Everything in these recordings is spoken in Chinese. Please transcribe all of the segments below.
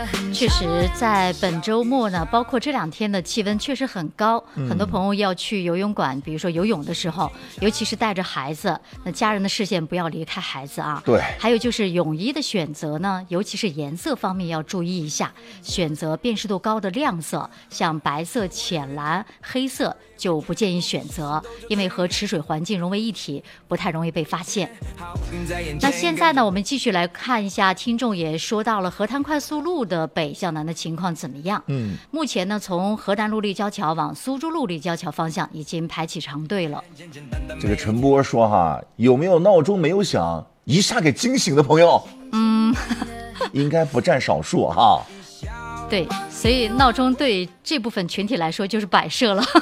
确实在本周末呢，包括这2天的气温确实很高，很多朋友要去游泳馆，比如说游泳的时候，尤其是带着孩子，那家人的视线不要离开孩子啊。 对， 还有就是泳衣的选择呢，尤其是颜色方面要注意一下，选择辨识度高的亮色，像白色、浅蓝、黑色就不建议选择，因为和池水环境融为一体，不太容易被发现。那现在呢，我们继续来看一下，听众也说到了河滩快速路的北向南的情况怎么样？目前呢，从河南路立交桥往苏州路立交桥方向已经排起长队了。 这个陈波说哈，有没有闹钟没有响一下给惊醒的朋友？应该不占少数哈。 对，所以闹钟对这部分群体来说就是摆设了。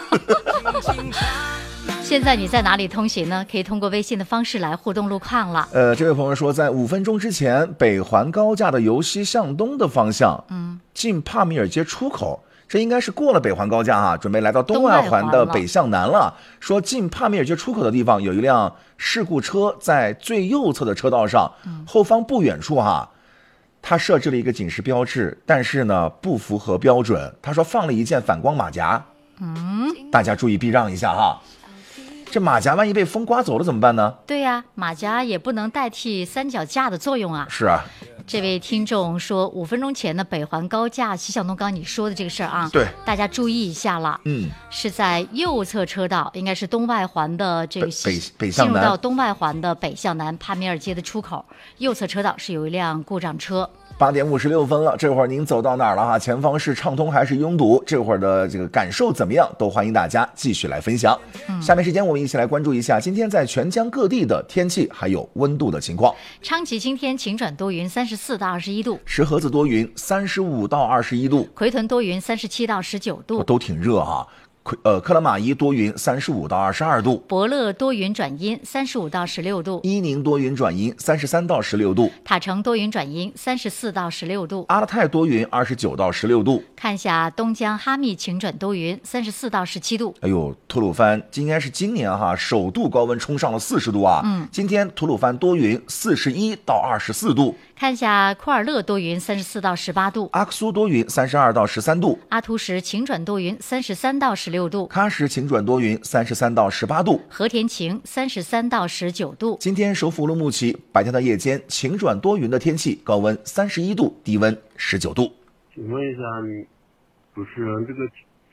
现在你在哪里通行呢？可以通过微信的方式来互动路况了。 这位朋友说，在5分钟之前，北环高架的由西向东的方向，进帕米尔街出口，这应该是过了北环高架啊，准备来到东外环的北向南了。说进帕米尔街出口的地方有一辆事故车在最右侧的车道上，后方不远处哈，他设置了一个警示标志，但是呢不符合标准。他说放了一件反光马甲，大家注意避让一下哈。这马甲万一被风刮走了怎么办呢？ 对呀，马甲也不能代替三脚架的作用啊。 是啊。 这位听众说，5分钟前的北环高架西向东，刚你说的这个事儿啊， 对， 大家注意一下了。是在右侧车道，应该是东外环的这个北向南，进入到东外环的北向南帕米尔街的出口，右侧车道是有一辆故障车。 8点56分了，这会儿您走到哪儿了哈？前方是畅通还是拥堵？这会儿的这个感受怎么样？都欢迎大家继续来分享。下面时间我们一起来关注一下今天在全疆各地的天气还有温度的情况。 昌吉今天晴转多云，34到21度； 石河子多云，35到21度； 奎屯多云，37到19度， 都挺热哈。克拉玛依多云，35到22度； 伯乐多云转阴，35到16度； 伊宁多云转阴，33到16度； 塔城多云转阴，34到16度； 阿勒泰多云，29到16度。 看一下东江哈密晴转多云，34到17度。 哎呦，吐鲁番应该是今年哈首度高温冲上了40度啊！今天吐鲁番多云，41到24度。 看一下库尔勒多云，34到18度； 阿克苏多云，32到13度； 阿图什晴转多云，33到16度； 喀什晴转多云，33到18度； 和田晴33到19度。 今天首府乌鲁木齐白天到夜间晴转多云的天气，高温31度，低温19度。 请问一下，主持人，这个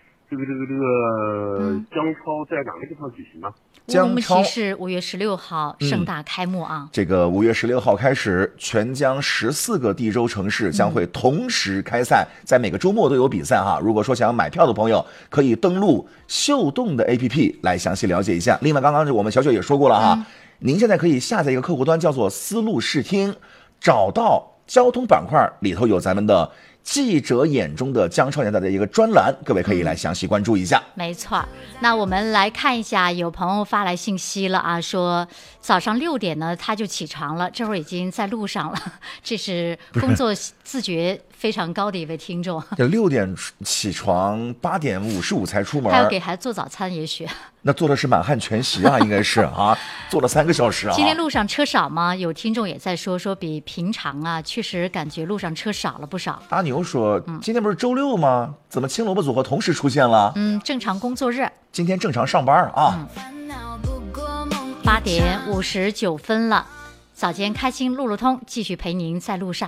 江超在哪个地方举行吗？ 乌鲁木齐是5月16号盛大开幕啊！ 这个5月16号开始，全疆14个地州城市将会同时开赛，在每个周末都有比赛哈。如果说想要买票的朋友，可以登录秀动的 APP 来详细了解一下。另外，刚刚我们小雪也说过了哈，您现在可以下载一个客户端，叫做丝路视听，找到交通板块里头有咱们的记者眼中的江超年代的一个专栏，各位可以来详细关注一下。 没错，那我们来看一下，有朋友发来信息了啊，说早上6点呢他就起床了，这会儿已经在路上了，这是工作自觉非常高的一位听众。 6点起床，8点55才出门， 还要给孩子做早餐，也许那做的是满汉全席啊，应该是啊，做了3个小时啊。 今天路上车少吗？有听众也在说比平常啊，确实感觉路上车少了不少。 阿牛说，今天不是周6吗？怎么青萝卜组合同时出现了？ 正常工作日， 今天正常上班啊。 8点59分了，早间开心路路通继续陪您在路上。